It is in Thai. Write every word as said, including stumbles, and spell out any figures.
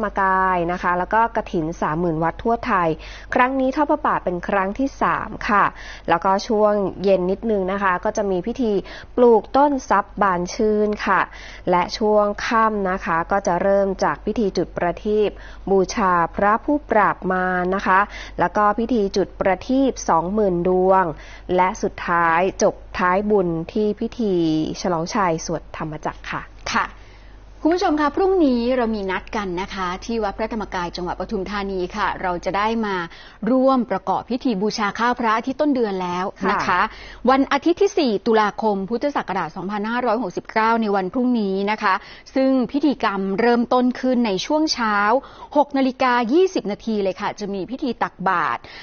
รมกายนะคะแล้วก็กฐิน สามหมื่น วัดทั่วไทยครั้งนี้ทอดพระป่าเป็นครั้งที่สามค่ะแล้วก็ช่วงเย็นนิดนึงนะคะก็จะมีพิธีปลูกต้นทรัพย์บานชื่นค่ะและช่วงค่ำนะคะก็จะเริ่มจากพิธีจุดประทีปบูชาพระผู้ปราบมารนะคะแล้วก็พิธีจุดประทีป สองหมื่น ดวงและสุดท้ายจบท้ายบุญที่พิธีฉลองชัยสวดธรรมจักรค่ะค่ะคุณผู้ชมคะพรุ่งนี้เรามีนัดกันนะคะที่วัดพระธรรมกายจังหวัดปทุมธานีค่ะเราจะได้มาร่วมประกอบพิธีบูชาข้าวพระที่ต้นเดือนแล้วนะคะวันอาทิตย์ที่สี่ตุลาคมพุทธศักราชสองพันห้าร้อยหกสิบเก้าในวันพรุ่งนี้นะคะซึ่งพิธีกรรมเริ่มต้นขึ้นในช่วงเช้าหกนาฬิกายี่สิบนาทีเลยค่ะจะมีพิธีตักบาตร